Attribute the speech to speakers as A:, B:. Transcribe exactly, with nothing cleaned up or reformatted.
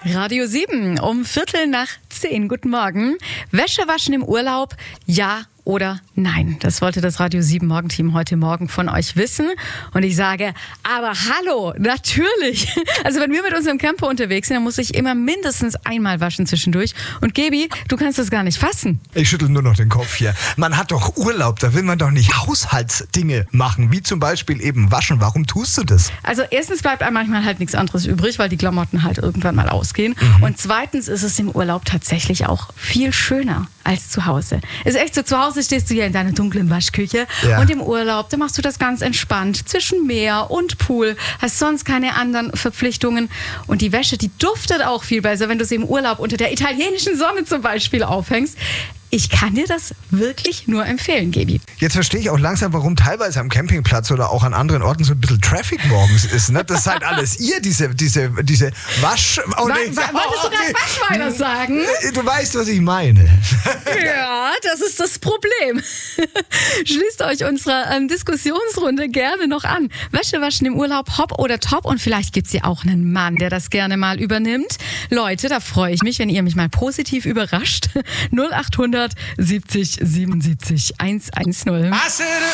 A: Radio sieben um Viertel nach zehn. Guten Morgen. Wäsche waschen im Urlaub, ja oder nein? Das wollte das Radio sieben Morgenteam heute Morgen von euch wissen. Und ich sage, aber hallo, natürlich. Also wenn wir mit unserem Camper unterwegs sind, dann muss ich immer mindestens einmal waschen zwischendurch. Und Gebi, du kannst das gar nicht fassen.
B: Ich schüttel nur noch den Kopf hier. Man hat doch Urlaub, da will man doch nicht Haushaltsdinge machen, wie zum Beispiel eben waschen. Warum tust du das?
A: Also erstens bleibt einem manchmal halt nichts anderes übrig, weil die Klamotten halt irgendwann mal ausgehen. Mhm. Und zweitens ist es im Urlaub tatsächlich auch viel schöner als zu Hause. Ist echt so, zu Hause stehst du hier in deiner dunklen Waschküche ja. und im Urlaub, da machst du das ganz entspannt zwischen Meer und Pool, hast sonst keine anderen Verpflichtungen und die Wäsche, die duftet auch viel besser, wenn du sie im Urlaub unter der italienischen Sonne zum Beispiel aufhängst. Ich kann dir das wirklich nur empfehlen, Gebi.
B: Jetzt verstehe ich auch langsam, warum teilweise am Campingplatz oder auch an anderen Orten so ein bisschen Traffic morgens ist. Ne? Das seid alles ihr, diese, diese, diese Wasch... Oh,
A: Wa-
B: nee.
A: wa- wolltest du gerade Waschweiner sagen?
B: Du weißt, was ich meine.
A: Ja, das ist das Problem. Schließt euch unserer ähm, Diskussionsrunde gerne noch an. Wäsche waschen im Urlaub, hopp oder top? Und vielleicht gibt es ja auch einen Mann, der das gerne mal übernimmt. Leute, da freue ich mich, wenn ihr mich mal positiv überrascht. null acht hundert siebzig siebenundsiebzig hundertzehn.